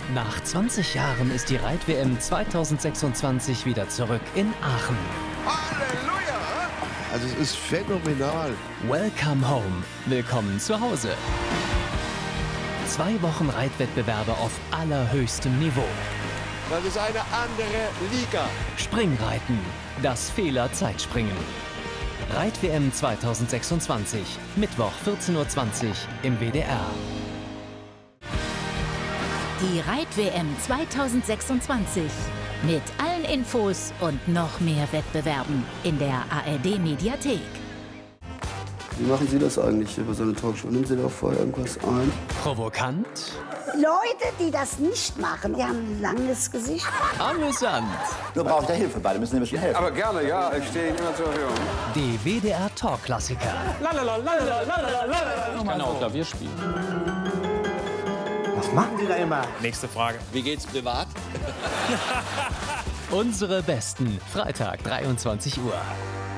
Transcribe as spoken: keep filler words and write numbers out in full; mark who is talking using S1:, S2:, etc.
S1: Nach zwanzig Jahren ist die Reit-W M zweitausendsechsundzwanzig wieder zurück in Aachen.
S2: Halleluja! Also es ist phänomenal.
S1: Welcome home. Willkommen zu Hause. Zwei Wochen Reitwettbewerbe auf allerhöchstem Niveau.
S2: Das ist eine andere Liga.
S1: Springreiten. Das Fehler-Zeitspringen. Reit-W M zweitausendsechsundzwanzig. Mittwoch vierzehn Uhr zwanzig im W D R.
S3: Die Reit-W M zweitausendsechsundzwanzig. Mit allen Infos und noch mehr Wettbewerben in der A R D-Mediathek.
S4: Wie machen Sie das eigentlich über so eine Talkshow? Nehmen Sie da vorher irgendwas ein?
S1: Provokant.
S5: Leute, die das nicht machen, die haben ein langes Gesicht.
S1: Amüsant.
S6: Nur braucht er Hilfe, beide müssen nämlich helfen.
S7: Aber gerne, ja, ich stehe Ihnen immer zur Verfügung.
S1: Die W D R-Talk-Klassiker.
S8: Ich kann auch Klavier spielen.
S9: Was machen Sie da immer?
S8: Nächste Frage.
S6: Wie geht's privat?
S1: Unsere Besten. Freitag, dreiundzwanzig Uhr.